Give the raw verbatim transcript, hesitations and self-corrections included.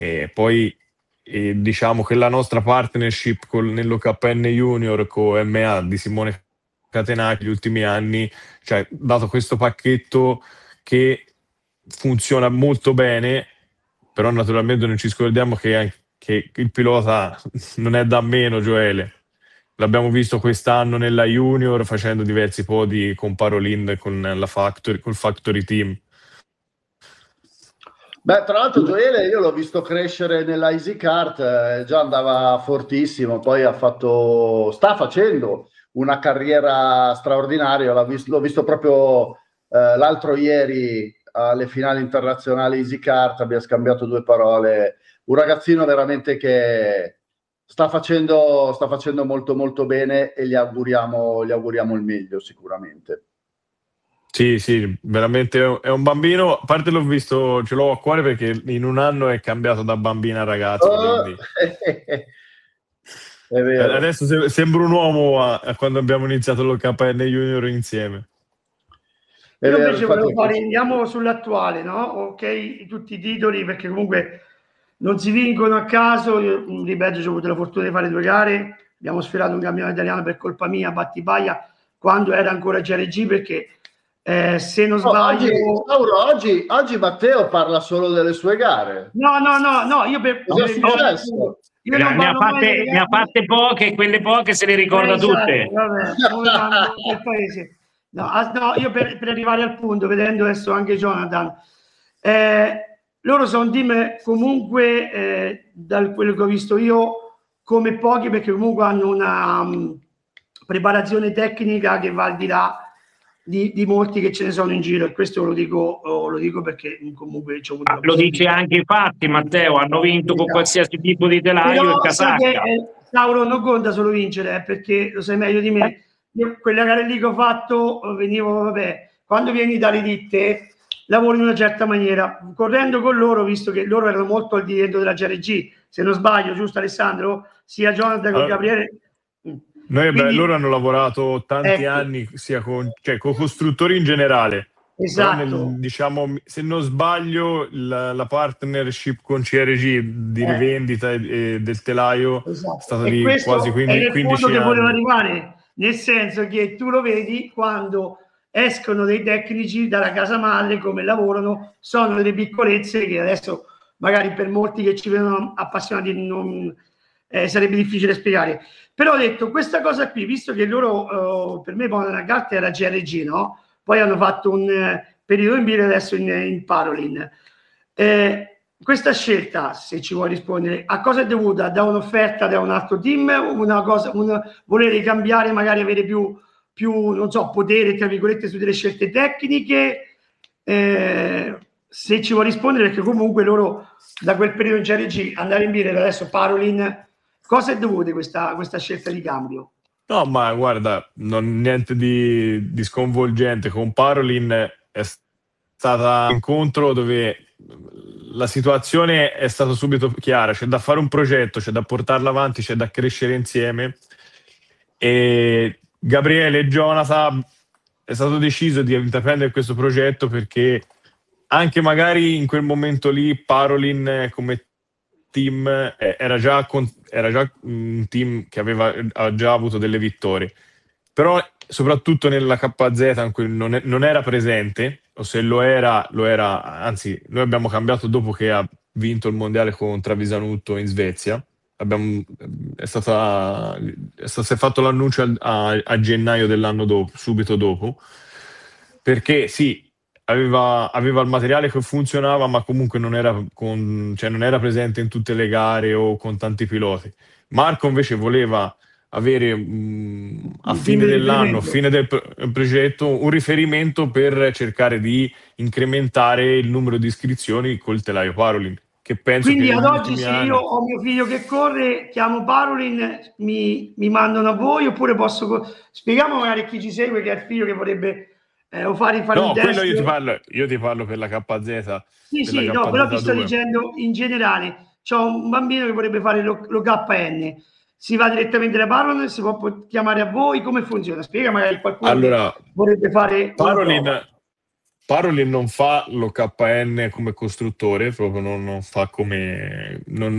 E poi e diciamo che la nostra partnership con, nell'O K N Junior con M A di Simone Catenacci negli ultimi anni, cioè dato questo pacchetto che funziona molto bene, però naturalmente non ci scordiamo che, che il pilota non è da meno, Gioele. L'abbiamo visto quest'anno nella Junior facendo diversi podi con Parolin e con la Factory, col Factory Team. Beh, tra l'altro Gioele io l'ho visto crescere nella Easy Kart, eh, già andava fortissimo, poi ha fatto, sta facendo una carriera straordinaria, l'ho visto, l'ho visto proprio eh, l'altro ieri alle finali internazionali Easy Kart, abbiamo scambiato due parole, un ragazzino veramente che sta facendo, sta facendo molto molto bene e gli auguriamo, gli auguriamo il meglio sicuramente. Sì, sì, veramente è un bambino, a parte l'ho visto, ce l'ho a cuore perché in un anno è cambiato da bambino a ragazzo, Oh, quindi è vero. adesso se- sembra un uomo a, a quando abbiamo iniziato l'O K N Junior insieme. È Io vero, invece infatti, volevo fare, andiamo sull'attuale, no? Ok, tutti i titoli, perché comunque non si vincono a caso. Io, ripeto, ho avuto la fortuna di fare due gare, abbiamo sfiorato un campionato italiano per colpa mia a Battipaglia, quando era ancora G R G, perché eh, se non oh, sbaglio... oggi, Mauro, oggi, oggi Matteo parla solo delle sue gare. No, no, no, no, io per... Cosa è per- successo? io Ne non ha, parlo mai fatte, delle ne ha gare. fatte poche e quelle poche se le ricorda Eh, esatto, tutte. vabbè, come fanno nel paese. No, ah, no, io per, per arrivare al punto, vedendo adesso anche Jonathan, eh, loro sono un team comunque, eh, da quello che ho visto io, come pochi, perché comunque hanno una um, preparazione tecnica che va al di là di, di molti che ce ne sono in giro, e questo lo dico, oh, lo dico perché comunque ci ho avuto Ah, la lo dice possibilità. anche i fatti, Matteo, hanno vinto con Esatto. qualsiasi tipo di telaio Però e sai che casacca. eh, Sauro non conta solo vincere, eh, perché lo sai meglio di me. Io, quelle gare lì che ho fatto, venivo, vabbè, quando vieni dalle ditte, lavori in una certa maniera. Correndo con loro, visto che loro erano molto al di dentro della G R G, se non sbaglio, giusto Alessandro? Sia Jonathan che Allora, Gabriele. noi, beh, Quindi, loro hanno lavorato tanti ecco, anni sia con, cioè, con costruttori in generale, però nel, esatto. diciamo, se non sbaglio, la, la partnership con C R G di Eh, rivendita e, e del telaio è esatto. stata E di quasi questo è quindici, nel punto quindici che volevo anni. arrivare, nel senso che tu lo vedi quando escono dei tecnici dalla casa madre, come lavorano, sono delle piccolezze che adesso magari per molti che ci vedono appassionati non, eh, sarebbe difficile spiegare. Però ho detto, questa cosa qui, visto che loro, eh, per me la carta era G R G, no? Poi hanno fatto un eh, periodo in Bire, adesso in, in Parolin. Eh, questa scelta, se ci vuoi rispondere, a cosa è dovuta? Da un'offerta da un altro team, una cosa, un volere cambiare, magari avere più, più non so, potere, tra virgolette, su delle scelte tecniche? Eh, se ci vuoi rispondere, perché comunque loro da quel periodo in G R G andare in birra adesso Parolin, cosa è dovuta questa, questa scelta di cambio? No, ma guarda, non, niente di, di sconvolgente. Con Parolin è stata un incontro dove la situazione è stata subito chiara, c'è da fare un progetto, c'è da portarlo avanti, c'è da crescere insieme. E Gabriele e Jonathan è stato deciso di intraprendere questo progetto perché anche magari in quel momento lì Parolin come team eh, era già, con, era già un team che aveva ha già avuto delle vittorie, però soprattutto nella K Z in cui non, è, non era presente, o se lo era, lo era, anzi noi abbiamo cambiato dopo che ha vinto il mondiale con Travisanutto in Svezia. Abbiamo, è, stata, è stato si è fatto l'annuncio a, a gennaio dell'anno dopo, subito dopo, perché sì, aveva, aveva il materiale che funzionava, ma comunque non era, con, cioè non era presente in tutte le gare o con tanti piloti. Marco invece voleva avere mh, a fine dell'anno, a fine del progetto, un riferimento per cercare di incrementare il numero di iscrizioni col telaio Parolin. Che penso Quindi che ad negli oggi ultimi se anni... io ho mio figlio che corre, chiamo Parolin, mi, mi mandano a voi, oppure posso... Spieghiamo magari a chi ci segue che è il figlio che vorrebbe eh, o fare, fare No, un test. quello io ti parlo, io ti parlo per la K Z, Sì, per la sì, no, però ti sto K Z due. dicendo in generale, c'ho un bambino che vorrebbe fare lo, lo K N, si va direttamente da Parolin, si può chiamare a voi, come funziona? Spiega magari qualcuno Allora, che vorrebbe fare una Parolin, prova. Parolin non fa l'O K N come costruttore, proprio non, non fa come non,